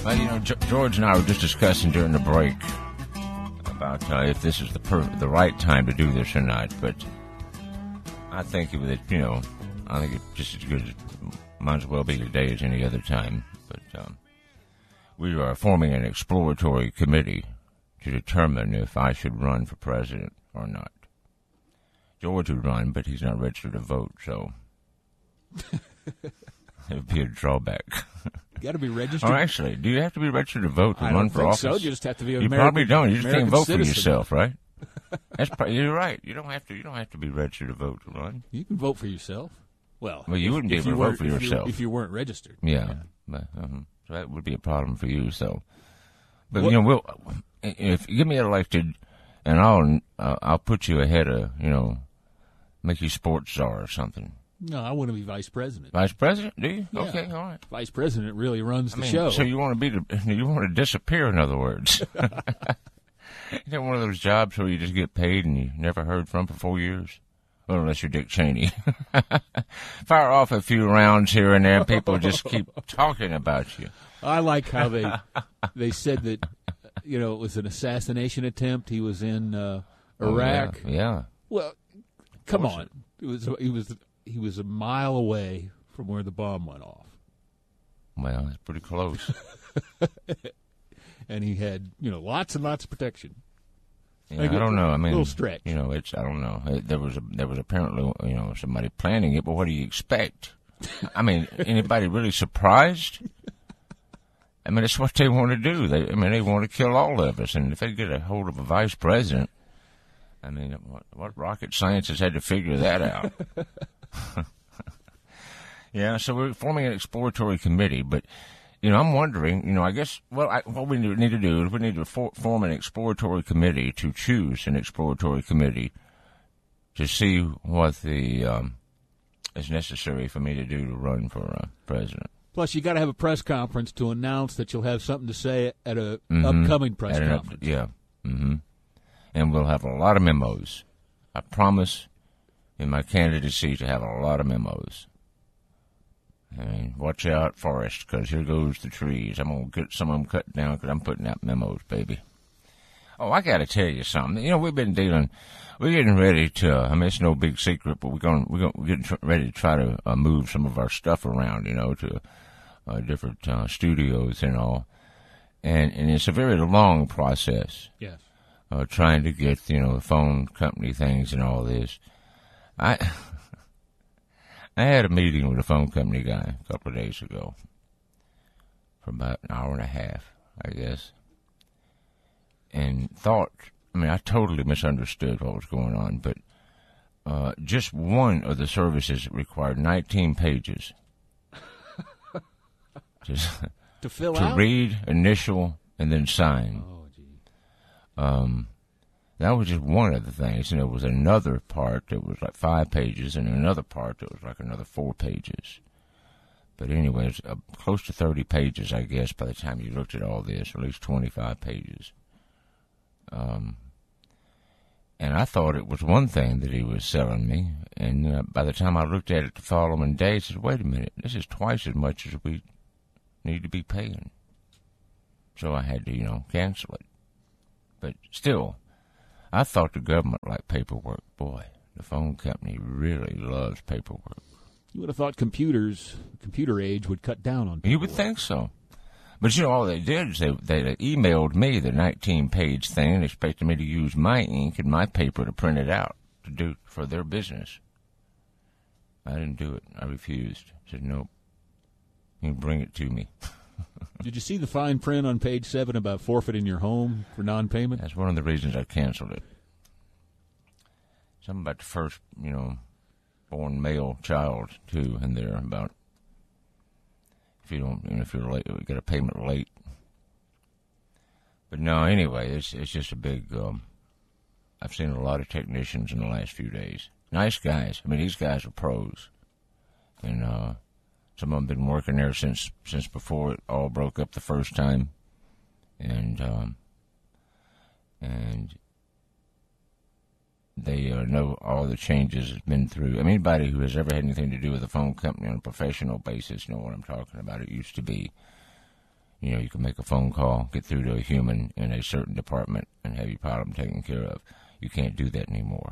Well, George and I were just discussing during the break about if this is the right time to do this or not. But I think it just as good as might as well be today as any other time. But we are forming an exploratory committee to determine if I should run for president or not. George would run, but he's not registered to vote, so it would be a drawback. You got to be registered. Oh, actually, do you have to be registered to vote to run for office? So. You just have to be an You American, probably don't. You just American can't vote citizen. for yourself, right? You're right. You don't have to be registered to vote to run. You can vote for yourself. Well, you wouldn't be able to vote for yourself if you weren't registered. Yeah. But, so that would be a problem for you. So, but if you get me elected, and I'll put you ahead of make you sports czar or something. No, I want to be vice president. Vice president? Do you? Yeah. Okay, all right. Vice president really runs the show. So you want to disappear? In other words, you know, one of those jobs where you just get paid and you never heard from for 4 years. Well, unless you're Dick Cheney. Fire off a few rounds here and there, and people just keep talking about you. I like how they said that, it was an assassination attempt. He was in Iraq. Oh, yeah. Well, come on. He was a mile away from where the bomb went off. Well, it's pretty close. And he had, lots and lots of protection. Yeah, I don't know. I mean, a little stretch. I don't know. There was apparently, somebody planning it, but what do you expect? I mean, anybody really surprised? I mean, it's what they want to do. They want to kill all of us. And if they get a hold of a vice president, I mean, what rocket science has had to figure that out? Yeah, so we're forming an exploratory committee, but I'm wondering, I guess, what we need to do is we need to form an exploratory committee to choose an exploratory committee to see what is necessary for me to do to run for president. Plus, you got to have a press conference to announce that you'll have something to say at a upcoming press conference. Yeah. Mm-hmm. And we'll have a lot of memos. I promise in my candidacy to have a lot of memos. I mean, watch out, Forrest, because here goes the trees. I'm going to get some of them cut down because I'm putting out memos, baby. Oh, I got to tell you something. We're getting ready to, it's no big secret, but we're getting ready to try to move some of our stuff around, to different studios and all. And it's a very long process. Yes. Trying to get, the phone company things and all this. I had a meeting with a phone company guy a couple of days ago for about an hour and a half, I guess, and I totally misunderstood what was going on, but just one of the services required 19 pages to fill out? To read, initial, and then sign. Oh, gee. That was just one of the things, and there was another part that was like 5 pages, and another part that was like another 4 pages. But anyways, close to 30 pages, I guess, by the time you looked at all this, or at least 25 pages. And I thought it was one thing that he was selling me, and by the time I looked at it the following day, I said, wait a minute, this is twice as much as we need to be paying. So I had to, cancel it. But still, I thought the government liked paperwork. Boy, the phone company really loves paperwork. You would have thought computer age would cut down on paperwork. You would think so. But, all they did is they emailed me the 19-page thing and expected me to use my ink and my paper to print it out to do for their business. I didn't do it. I refused. I said, nope. You bring it to me. Did you see the fine print on page 7 about forfeiting your home for non-payment? That's one of the reasons I canceled it. Something about the first, born male child, too, in there about if you're late, you get a payment late. But no, anyway, it's just a big, I've seen a lot of technicians in the last few days. Nice guys. These guys are pros. And, some of them have been working there since before it all broke up the first time, and they know all the changes it's been through. Anybody who has ever had anything to do with a phone company on a professional basis know what I'm talking about. It used to be, You can make a phone call, get through to a human in a certain department, and have your problem taken care of. You can't do that anymore.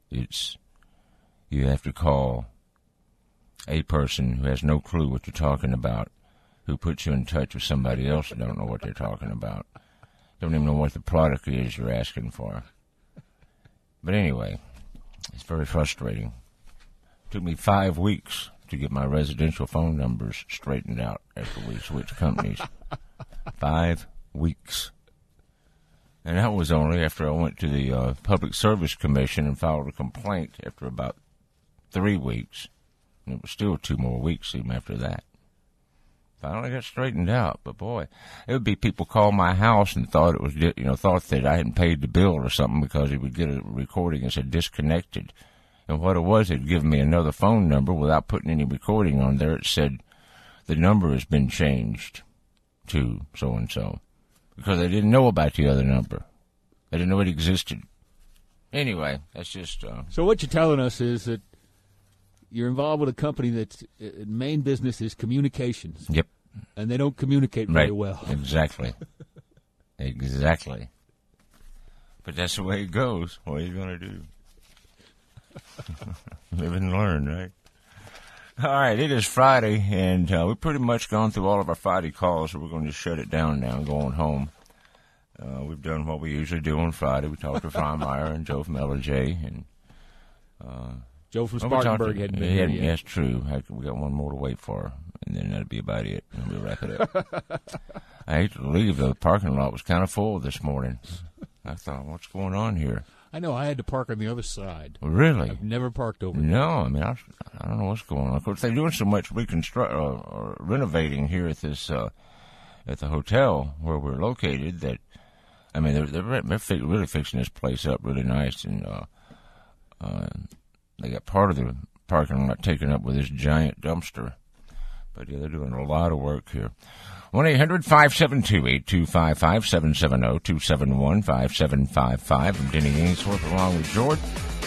You have to call a person who has no clue what you're talking about, who puts you in touch with somebody else who don't know what they're talking about. Don't even know what the product is you're asking for. But anyway, it's very frustrating. It took me 5 weeks to get my residential phone numbers straightened out after we switched companies. 5 weeks. And that was only after I went to the Public Service Commission and filed a complaint after about 3 weeks. And it was still 2 more weeks even after that. Finally got straightened out, but boy, it would be people call my house and thought it was, thought that I hadn't paid the bill or something because it would get a recording and said disconnected. And what it was, it'd give me another phone number without putting any recording on there. It said the number has been changed to so and so because they didn't know about the other number. They didn't know it existed. Anyway, that's just. So what you're telling us is that you're involved with a company that's main business is communications. Yep. And they don't communicate very well. Exactly. Exactly. But that's the way it goes. What are you going to do? Live and learn, right? All right, it is Friday, and we've pretty much gone through all of our Friday calls, so we're going to shut it down now and go on home. We've done what we usually do on Friday. We talked to Frymire and Joe from LJ, and Joe from Spartanburg hadn't been here yet. That's true. We got one more to wait for, and then that'll be about it. And we'll wrap it up. I hate to leave. The parking lot was kind of full this morning. I thought, what's going on here? I know. I had to park on the other side. Really? I've never parked over there. No, I mean, I don't know what's going on. Of course, they're doing so much or renovating here at this at the hotel where we're located that, I mean, they're really fixing this place up really nice, and they got part of the parking lot taken up with this giant dumpster. But yeah, they're doing a lot of work here. 1-800-572-8255, 770-271-5755. I'm Denny Ainsworth along with George.